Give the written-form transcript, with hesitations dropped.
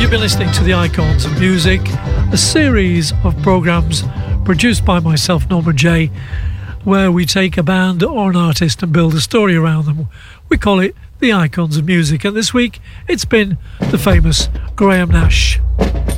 You've been listening to The Icons of Music, a series of programmes produced by myself, Norman J, where we take a band or an artist and build a story around them. We call it The Icons of Music, and this week it's been the famous Graham Nash.